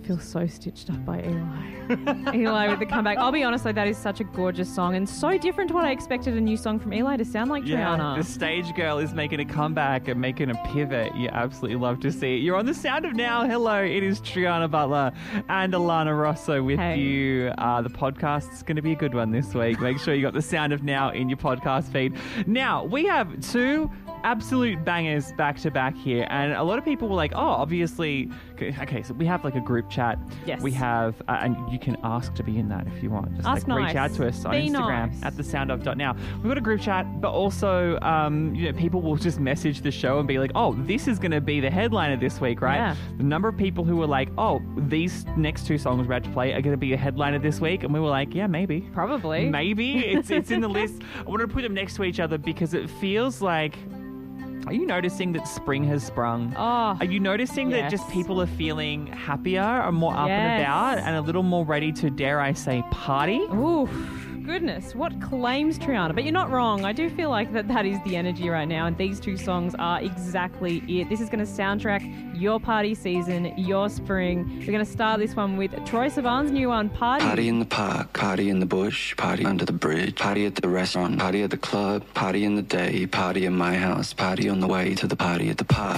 feel so stitched up by Eli. Eli with the comeback. I'll be honest, though, that is such a gorgeous song and so different to what I expected a new song from Eli to sound like Triana. The stage girl is making a comeback and making a pivot. You absolutely love to see it. You're on The Sound of Now. Hello, it is Triana Butler and Alana Rosso with you. The podcast's going to be a good one this week. Make sure you got The Sound of Now in your podcast feed. Now, we have two absolute bangers back to back here, and a lot of people were like, oh, obviously, okay, so we have like a group chat. Yes. We have, and you can ask to be in that if you want. Just Ask reach out to us on Instagram at thesoundof.now. We've got a group chat, but also, people will just message the show and be like, oh, this is going to be the headliner this week, right? Yeah. The number of people who were like, oh, these next two songs we're about to play are going to be a headliner this week, and we were like, yeah, maybe. Probably. Maybe. It's in the list. I wanted to put them next to each other because it feels like... Are you noticing that spring has sprung? Oh, are you noticing that just people are feeling happier and more up and about and a little more ready to, dare I say, party? Ooh, goodness. What claims Triana? But you're not wrong. I do feel like that is the energy right now, and these two songs are exactly it. This is going to soundtrack your party season, your spring. We're going to start this one with Troye Sivan's new one, Party. Party in the park, party in the bush, party under the bridge, party at the restaurant, party at the club, party in the day, party in my house, party on the way to the party at the park.